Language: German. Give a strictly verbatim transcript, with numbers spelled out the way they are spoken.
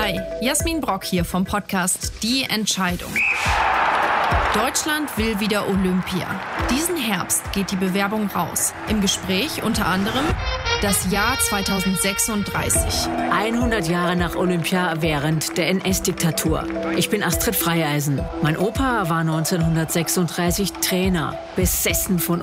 Hi, Jasmin Brock hier vom Podcast Die Entscheidung. Deutschland will wieder Olympia. Diesen Herbst geht die Bewerbung raus. Im Gespräch unter anderem das Jahr zweitausendsechsunddreißig. hundert Jahre nach Olympia während der N S-Diktatur. Ich bin Astrid Freieisen. Mein Opa war neunzehnhundertsechsunddreißig Trainer, besessen von